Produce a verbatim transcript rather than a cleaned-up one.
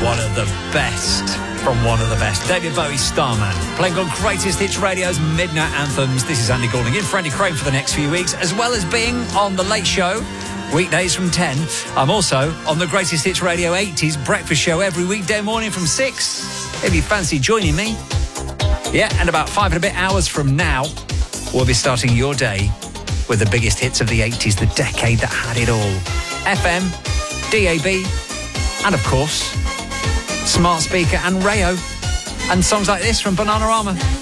one of the best from one of the best. David Bowie's Starman, playing on Greatest Hits Radio's Midnight Anthems. This is Andy Goulding in for Andy Crane for the next few weeks, as well as being on The Late Show, weekdays from ten. I'm also on the Greatest Hits Radio eighties breakfast show every weekday morning from six, if you fancy joining me. Yeah, and about five and a bit hours from now, we'll be starting your day with the biggest hits of the eighties, the decade that had it all. F M, D A B, and of course, smart speaker and Rayo, and songs like this from Bananarama.